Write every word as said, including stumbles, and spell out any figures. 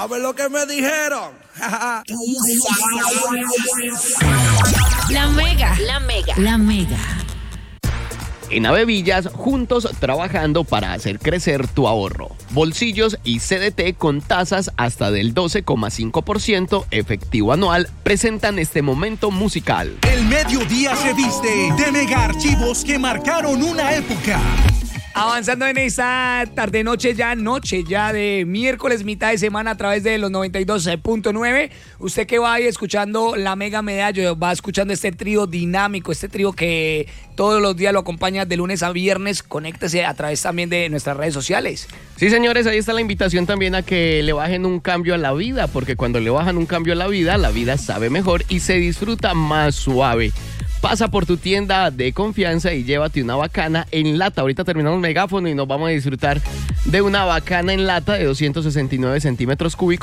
¿Sabes lo que me dijeron? La Mega, la Mega, la Mega. En Avevillas, juntos trabajando para hacer crecer tu ahorro. Bolsillos y C D T con tasas hasta del doce coma cinco por ciento efectivo anual presentan este momento musical. El mediodía se viste de mega archivos que marcaron una época. Avanzando en esta tarde noche ya, noche ya de miércoles, mitad de semana a través de los noventa y dos punto nueve. Usted que va ahí escuchando la Mega Medallo, va escuchando este trío dinámico, este trío que todos los días lo acompaña de lunes a viernes. Conéctese a través también de nuestras redes sociales. Sí, señores, ahí está la invitación también a que le bajen un cambio a la vida, porque cuando le bajan un cambio a la vida, la vida sabe mejor y se disfruta más suave. Pasa por tu tienda de confianza y llévate una bacana en lata. Ahorita terminamos Megáfono y nos vamos a disfrutar de una bacana en lata de doscientos sesenta y nueve centímetros cúbicos.